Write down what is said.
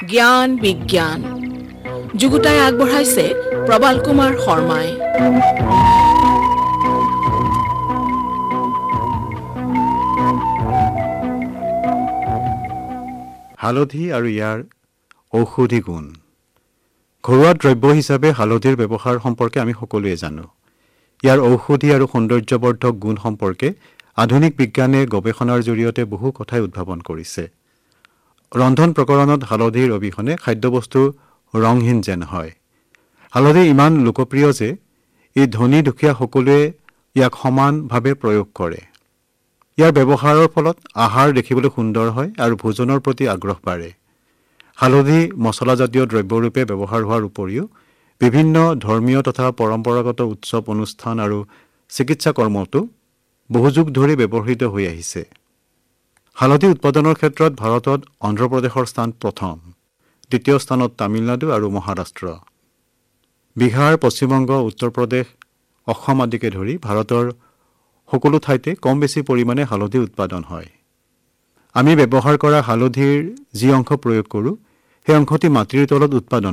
জ্ঞান বিজ্ঞান যুগুতাই আগবঢ়াইছে প্ৰবাল কুমাৰ শৰ্মাই। হালধি আৰু ইয়াৰ ঔষধি গুণ। ঘৰুৱা দ্ৰব্য হিচাপে হালধিৰ ব্যৱহাৰ সম্পৰ্কে আমি সকলোৱে জানো। ইয়াৰ ঔষধি আৰু সৌন্দৰ্যবৰ্ধক গুণ সম্পৰ্কে আধুনিক বিজ্ঞানে গৱেষণাৰ জৰিয়তে বহু কথাই উদ্ভাৱন কৰিছে। ৰন্ধন প্ৰকৰণত হালধিৰ অবিহনে খাদ্যবস্তু ৰংহীন যেন হয়। হালধি ইমান লোকপ্ৰিয় যে ই ধনী দুখীয়া সকলোৱে ইয়াক সমানভাৱে প্ৰয়োগ কৰে। ইয়াৰ ব্যৱহাৰৰ ফলত আহাৰ দেখিবলৈ সুন্দৰ হয় আৰু ভোজনৰ প্ৰতি আগ্ৰহ বাঢ়ে। হালধি মছলাজাতীয় দ্ৰব্যৰূপে ব্যৱহাৰ হোৱাৰ উপৰিও বিভিন্ন ধৰ্মীয় তথা পৰম্পৰাগত উৎসৱ অনুষ্ঠান আৰু চিকিৎসা কৰ্মতো বহু যুগ ধৰি ব্যৱহৃত হৈ আহিছে। হালধি উৎপাদনৰ ক্ষেত্ৰত ভাৰতত অন্ধ্ৰপ্ৰদেশৰ স্থান প্ৰথম, দ্বিতীয় স্থানত তামিলনাডু আৰু মহাৰাষ্ট্ৰ। বিহাৰ, পশ্চিমবংগ, উত্তৰ প্ৰদেশ, অসম আদিকে ধৰি ভাৰতৰ সকলো ঠাইতে কম বেছি পৰিমাণে হালধি উৎপাদন হয়। আমি ব্যৱহাৰ কৰা হালধিৰ যি অংশ প্ৰয়োগ কৰোঁ সেই অংশটি মাটিৰ তলত উৎপাদন